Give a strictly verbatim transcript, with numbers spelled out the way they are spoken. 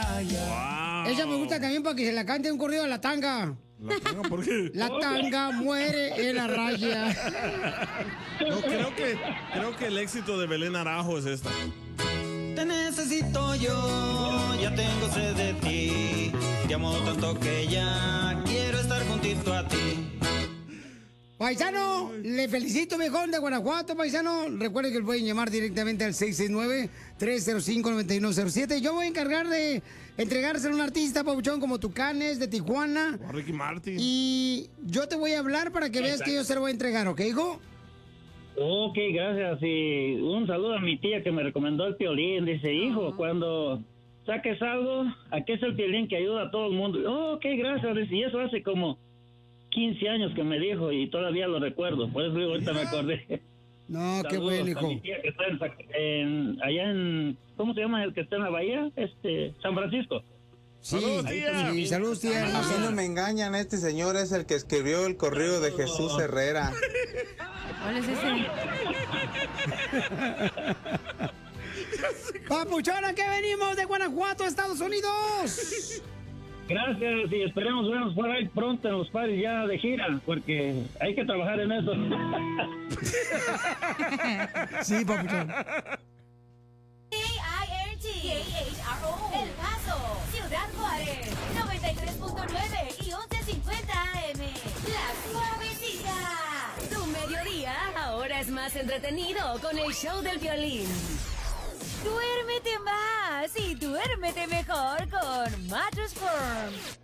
raya. Wow. Esa me gusta también para que se la cante un corrido a la tanga. ¿La tanga por qué? La tanga muere en la raya. No, creo que, creo que el éxito de Belén Arajo es esta. Te necesito yo, ya tengo sed de ti. Te amo tanto que ya quiero estar juntito a ti. Paisano, le felicito, viejón de Guanajuato, paisano. Recuerde que pueden llamar directamente al seis seis nueve, tres cero cinco, nueve uno cero siete. Yo voy a encargar de entregárselo a un artista, papuchón, como Tucanes, de Tijuana. O Ricky Martin. Y yo te voy a hablar para que veas Exacto. que yo se lo voy a entregar, ¿ok, hijo? Ok, gracias. Y un saludo a mi tía que me recomendó el Piolín. Dice, hijo, cuando saques algo, aquí es el Piolín que ayuda a todo el mundo. Oh, ok, gracias. Dice, y eso hace como quince años que me dijo y todavía lo recuerdo. Por eso digo, ahorita me acordé. No, qué Saludos bueno, a hijo. mi tía que está en, Zac- en- allá en, ¿cómo se llama el que está en la bahía? Este, San Francisco. Sí, Saludos, tía. sí, saludos, tía. A mí no me engañan, este señor es el que escribió el corrido de Jesús Herrera. ¿Cuál es ese? Papuchona, que venimos de Guanajuato, Estados Unidos. Gracias y esperemos vernos por ahí pronto en los paris ya de gira, porque hay que trabajar en eso. Sí, papuchón. K I R T, K H R O, El Paso, Ciudad Juárez, noventa y tres punto nueve y once cincuenta A M. La Suavecita. Tu mediodía ahora es más entretenido con el show del violín. Duérmete más y duérmete mejor con Mattress Firm.